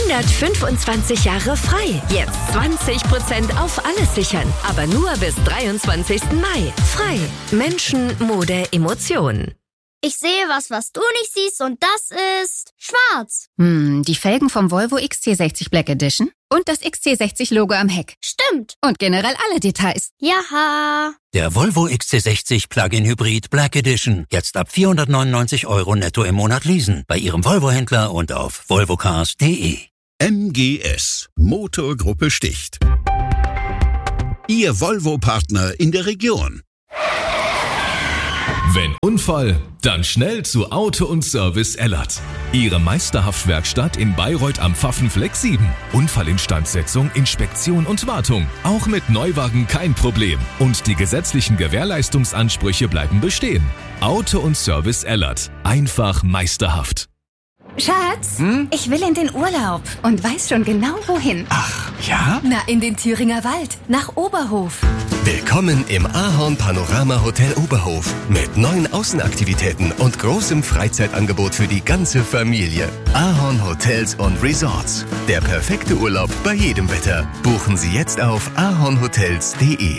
125 Jahre frei. Jetzt 20% auf alles sichern. Aber nur bis 23. Mai. Frei. Menschen, Mode, Emotionen. Ich sehe was du nicht siehst und das ist schwarz. Die Felgen vom Volvo XC60 Black Edition und das XC60-Logo am Heck. Stimmt. Und generell alle Details. Jaha. Der Volvo XC60 Plug-in Hybrid Black Edition. Jetzt ab 499 € netto im Monat leasen. Bei Ihrem Volvo-Händler und auf volvocars.de. MGS. Motorgruppe Sticht. Ihr Volvo-Partner in der Region. Wenn Unfall, dann schnell zu Auto und Service Ellert. Ihre Meisterhaftwerkstatt in Bayreuth am Pfaffenfleck 7. Unfallinstandsetzung, Inspektion und Wartung. Auch mit Neuwagen kein Problem. Und die gesetzlichen Gewährleistungsansprüche bleiben bestehen. Auto und Service Ellert. Einfach meisterhaft. Schatz, ich will in den Urlaub und weiß schon genau wohin. Ach, ja? Na, in den Thüringer Wald, nach Oberhof. Willkommen im Ahorn Panorama Hotel Oberhof mit 9 Außenaktivitäten und großem Freizeitangebot für die ganze Familie. Ahorn Hotels und Resorts. Der perfekte Urlaub bei jedem Wetter. Buchen Sie jetzt auf ahornhotels.de.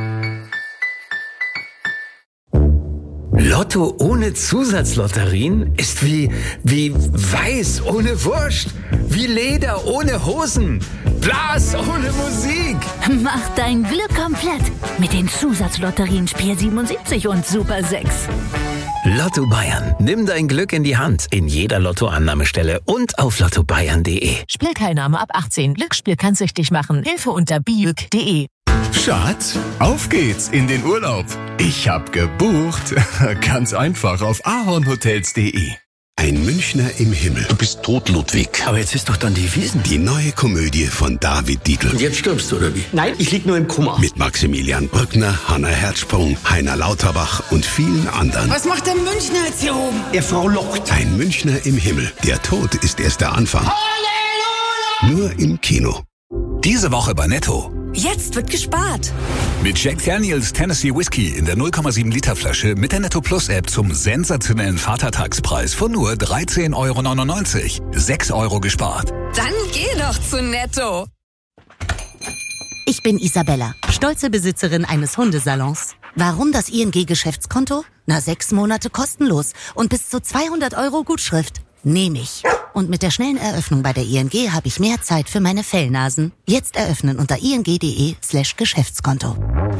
Lotto ohne Zusatzlotterien ist wie Weiß ohne Wurst, wie Leder ohne Hosen, Blas ohne Musik. Mach dein Glück komplett mit den Zusatzlotterien Spiel 77 und Super 6. Lotto Bayern. Nimm dein Glück in die Hand. In jeder Lottoannahmestelle und auf lottobayern.de. Spielteilnahme ab 18. Glücksspiel kann süchtig machen. Hilfe unter biüg.de. Schatz, auf geht's in den Urlaub. Ich hab gebucht. Ganz einfach auf ahornhotels.de. Ein Münchner im Himmel. Du bist tot, Ludwig. Aber jetzt ist doch dann die Wiesn. Die neue Komödie von David Dietl. Und jetzt stirbst du, oder wie? Nein, ich lieg nur im Koma. Mit Maximilian Brückner, Hanna Herzsprung, Heiner Lauterbach und vielen anderen. Was macht der Münchner jetzt hier oben? Der Frau lockt. Ein Münchner im Himmel. Der Tod ist erst der Anfang. Halleluja! Nur im Kino. Diese Woche bei Netto. Jetzt wird gespart. Mit Jack Daniels Tennessee Whiskey in der 0,7 Liter Flasche mit der Netto Plus App zum sensationellen Vatertagspreis von nur 13,99 €. 6 € gespart. Dann geh doch zu Netto. Ich bin Isabella, stolze Besitzerin eines Hundesalons. Warum das ING-Geschäftskonto? 6 Monate kostenlos und bis zu 200 € Gutschrift. Nehme ich. Und mit der schnellen Eröffnung bei der ING habe ich mehr Zeit für meine Fellnasen. Jetzt eröffnen unter ing.de/Geschäftskonto.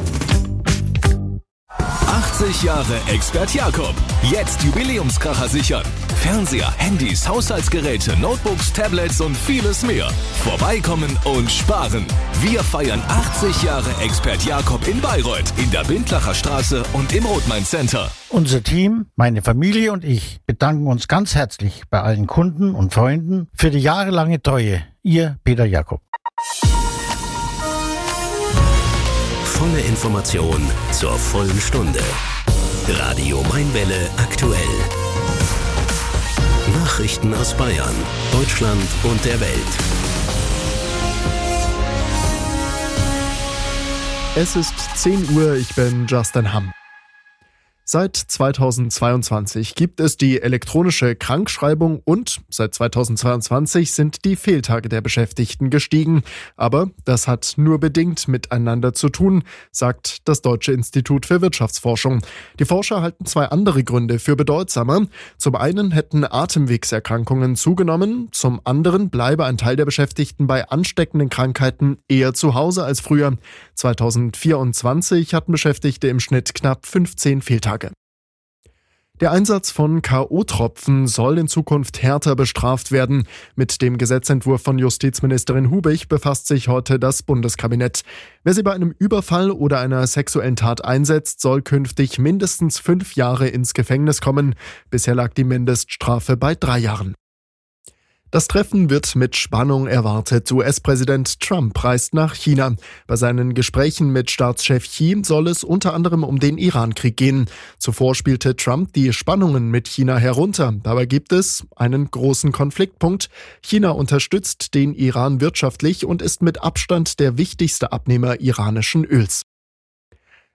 80 Jahre Expert Jakob. Jetzt Jubiläumskracher sichern. Fernseher, Handys, Haushaltsgeräte, Notebooks, Tablets und vieles mehr. Vorbeikommen und sparen. Wir feiern 80 Jahre Expert Jakob in Bayreuth, in der Bindlacher Straße und im Rothmain Center. Unser Team, meine Familie und ich bedanken uns ganz herzlich bei allen Kunden und Freunden für die jahrelange Treue. Ihr Peter Jakob. Volle Information zur vollen Stunde. Radio Mainwelle aktuell. Nachrichten aus Bayern, Deutschland und der Welt. Es ist 10 Uhr, ich bin Justin Hamm. Seit 2022 gibt es die elektronische Krankschreibung und seit 2022 sind die Fehltage der Beschäftigten gestiegen. Aber das hat nur bedingt miteinander zu tun, sagt das Deutsche Institut für Wirtschaftsforschung. Die Forscher halten 2 andere Gründe für bedeutsamer. Zum einen hätten Atemwegserkrankungen zugenommen, zum anderen bleibe ein Teil der Beschäftigten bei ansteckenden Krankheiten eher zu Hause als früher. 2024 hatten Beschäftigte im Schnitt knapp 15 Fehltage. Der Einsatz von K.O.-Tropfen soll in Zukunft härter bestraft werden. Mit dem Gesetzentwurf von Justizministerin Hubich befasst sich heute das Bundeskabinett. Wer sie bei einem Überfall oder einer sexuellen Tat einsetzt, soll künftig mindestens 5 Jahre ins Gefängnis kommen. Bisher lag die Mindeststrafe bei 3 Jahren. Das Treffen wird mit Spannung erwartet. US-Präsident Trump reist nach China. Bei seinen Gesprächen mit Staatschef Xi soll es unter anderem um den Iran-Krieg gehen. Zuvor spielte Trump die Spannungen mit China herunter. Dabei gibt es einen großen Konfliktpunkt. China unterstützt den Iran wirtschaftlich und ist mit Abstand der wichtigste Abnehmer iranischen Öls.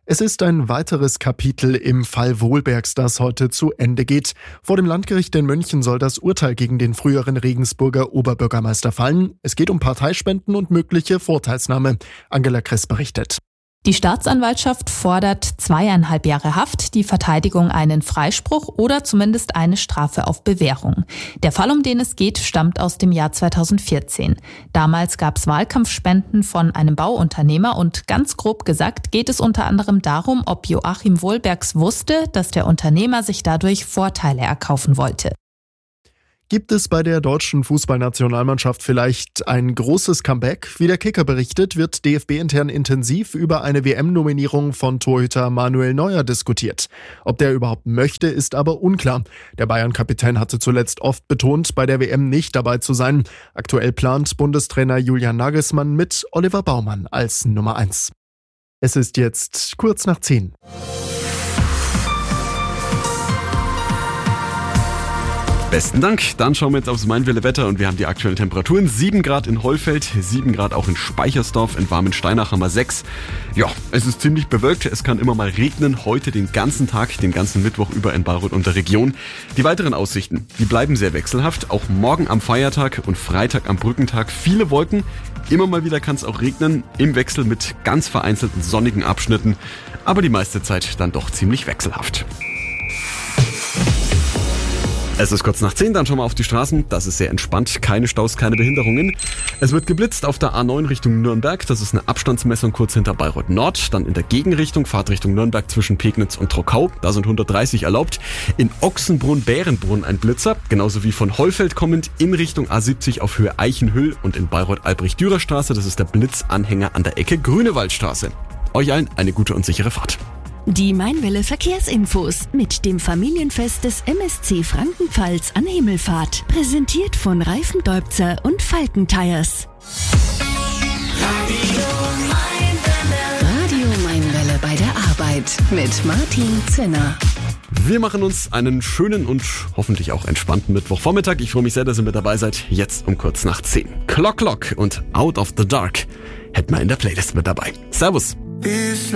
Es ist ein weiteres Kapitel im Fall Wohlbergs, das heute zu Ende geht. Vor dem Landgericht in München soll das Urteil gegen den früheren Regensburger Oberbürgermeister fallen. Es geht um Parteispenden und mögliche Vorteilsnahme. Angela Kress berichtet. Die Staatsanwaltschaft fordert 2,5 Jahre Haft, die Verteidigung einen Freispruch oder zumindest eine Strafe auf Bewährung. Der Fall, um den es geht, stammt aus dem Jahr 2014. Damals gab es Wahlkampfspenden von einem Bauunternehmer und ganz grob gesagt geht es unter anderem darum, ob Joachim Wohlbergs wusste, dass der Unternehmer sich dadurch Vorteile erkaufen wollte. Gibt es bei der deutschen Fußballnationalmannschaft vielleicht ein großes Comeback? Wie der Kicker berichtet, wird DFB-intern intensiv über eine WM-Nominierung von Torhüter Manuel Neuer diskutiert. Ob der überhaupt möchte, ist aber unklar. Der Bayern-Kapitän hatte zuletzt oft betont, bei der WM nicht dabei zu sein. Aktuell plant Bundestrainer Julian Nagelsmann mit Oliver Baumann als Nummer 1. Es ist jetzt kurz nach 10. Besten Dank. Dann schauen wir jetzt aufs Mainwelle-Wetter und wir haben die aktuellen Temperaturen. 7 Grad in Hollfeld, 7 Grad auch in Speichersdorf, in Warmensteinach haben wir 6. Ja, es ist ziemlich bewölkt, es kann immer mal regnen. Heute den ganzen Tag, den ganzen Mittwoch über in Bayreuth und der Region. Die weiteren Aussichten, die bleiben sehr wechselhaft. Auch morgen am Feiertag und Freitag am Brückentag viele Wolken. Immer mal wieder kann es auch regnen, im Wechsel mit ganz vereinzelten sonnigen Abschnitten. Aber die meiste Zeit dann doch ziemlich wechselhaft. Es ist kurz nach 10, dann schauen wir auf die Straßen. Das ist sehr entspannt, keine Staus, keine Behinderungen. Es wird geblitzt auf der A9 Richtung Nürnberg. Das ist eine Abstandsmessung kurz hinter Bayreuth Nord. Dann in der Gegenrichtung, Fahrtrichtung Nürnberg zwischen Pegnitz und Trockau. Da sind 130 erlaubt. In Ochsenbrunn-Bärenbrunn ein Blitzer. Genauso wie von Hollfeld kommend in Richtung A70 auf Höhe Eichenhüll. Und in Bayreuth-Albrecht-Dürer-Straße, das ist der Blitzanhänger an der Ecke Grünewaldstraße. Euch allen eine gute und sichere Fahrt. Die Mainwelle Verkehrsinfos mit dem Familienfest des MSC Frankenpfalz an Himmelfahrt. Präsentiert von Reifendeubzer und Falken Tires. Radio Mainwelle bei der Arbeit mit Martin Zinner. Wir machen uns einen schönen und hoffentlich auch entspannten Mittwochvormittag. Ich freue mich sehr, dass ihr mit dabei seid. Jetzt um kurz nach 10. Clock und Out of the Dark hätten wir in der Playlist mit dabei. Servus.